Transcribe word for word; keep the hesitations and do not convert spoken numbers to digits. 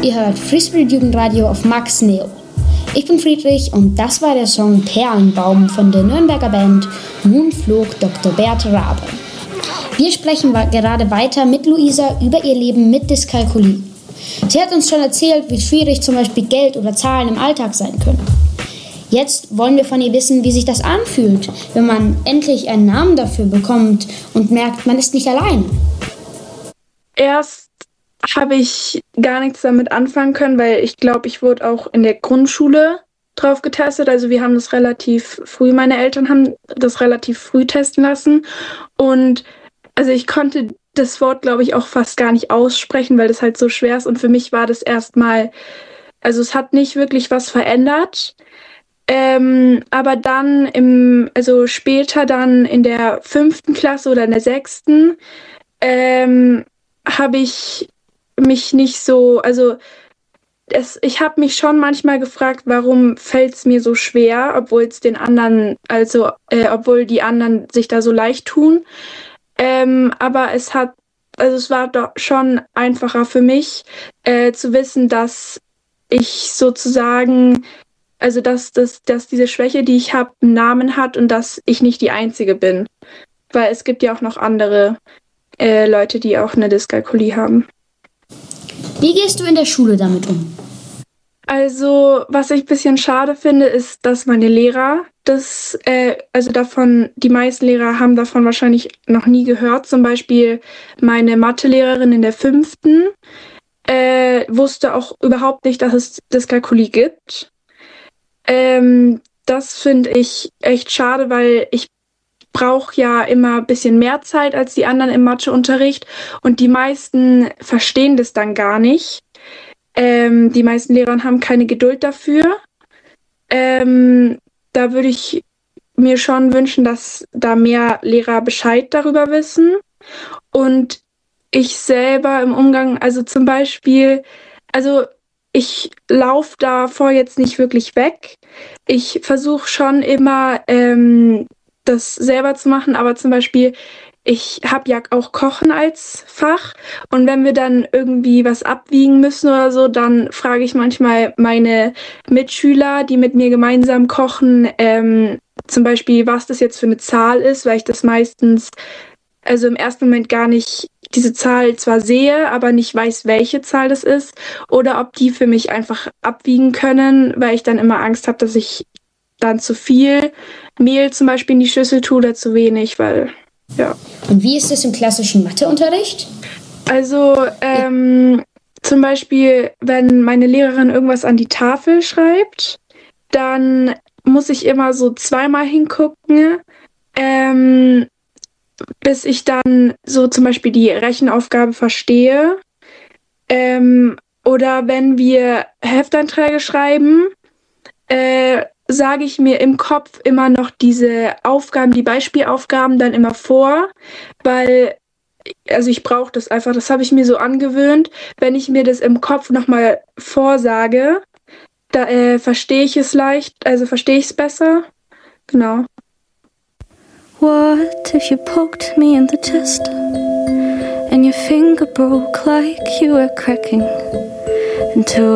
Ihr hört Free Jugendradio auf Max Neo. Ich bin Friedrich und das war der Song Perlenbaum von der Nürnberger Band Nun flog Doktor Bert Rabe. Wir sprechen gerade weiter mit Luisa über ihr Leben mit Dyskalkulie. Sie hat uns schon erzählt, wie schwierig zum Beispiel Geld oder Zahlen im Alltag sein können. Jetzt wollen wir von ihr wissen, wie sich das anfühlt, wenn man endlich einen Namen dafür bekommt und merkt, man ist nicht allein. Erst habe ich gar nichts damit anfangen können, weil ich glaube, ich wurde auch in der Grundschule drauf getestet. Also wir haben das relativ früh, meine Eltern haben das relativ früh testen lassen. Und also ich konnte das Wort, glaube ich, auch fast gar nicht aussprechen, weil das halt so schwer ist. Und für mich war das erstmal, also es hat nicht wirklich was verändert. Ähm, aber dann im, also später dann in der fünften Klasse oder in der sechsten, ähm, habe ich mich nicht so, also es, ich habe mich schon manchmal gefragt, warum fällt es mir so schwer, obwohl es den anderen, also äh, obwohl die anderen sich da so leicht tun. Ähm, aber es hat, also es war doch schon einfacher für mich äh, zu wissen, dass ich sozusagen, also dass, dass, dass diese Schwäche, die ich habe, einen Namen hat und dass ich nicht die Einzige bin. Weil es gibt ja auch noch andere äh, Leute, die auch eine Dyskalkulie haben. Wie gehst du in der Schule damit um? Also, was ich ein bisschen schade finde, ist, dass meine Lehrer das, äh, also davon, die meisten Lehrer haben davon wahrscheinlich noch nie gehört. Zum Beispiel meine Mathelehrerin in der fünften äh, wusste auch überhaupt nicht, dass es Dyskalkulie gibt. Ähm, das finde ich echt schade, weil ich brauche ja immer ein bisschen mehr Zeit als die anderen im Matheunterricht und die meisten verstehen das dann gar nicht. Ähm, die meisten Lehrer haben keine Geduld dafür. Ähm, da würde ich mir schon wünschen, dass da mehr Lehrer Bescheid darüber wissen. Und ich selber im Umgang, also zum Beispiel, also ich laufe davor jetzt nicht wirklich weg. Ich versuche schon immer, ähm, das selber zu machen, aber zum Beispiel, ich habe ja auch Kochen als Fach und wenn wir dann irgendwie was abwiegen müssen oder so, dann frage ich manchmal meine Mitschüler, die mit mir gemeinsam kochen, ähm, zum Beispiel, was das jetzt für eine Zahl ist, weil ich das meistens, also im ersten Moment gar nicht diese Zahl zwar sehe, aber nicht weiß, welche Zahl das ist oder ob die für mich einfach abwiegen können, weil ich dann immer Angst habe, dass ich dann zu viel Mehl zum Beispiel in die Schüssel tue oder zu wenig, weil, ja. Und wie ist es im klassischen Matheunterricht? Also, ähm, zum Beispiel, wenn meine Lehrerin irgendwas an die Tafel schreibt, dann muss ich immer so zweimal hingucken, ähm, bis ich dann so zum Beispiel die Rechenaufgabe verstehe. Ähm, oder wenn wir Hefteinträge schreiben, äh, sage ich mir im Kopf immer noch diese Aufgaben, die Beispielaufgaben dann immer vor, weil, also ich brauche das einfach, das habe ich mir so angewöhnt, wenn ich mir das im Kopf nochmal vorsage, da äh, verstehe ich es leicht, also verstehe ich es besser, genau. What if you poked me in the chest and your finger broke like you were cracking into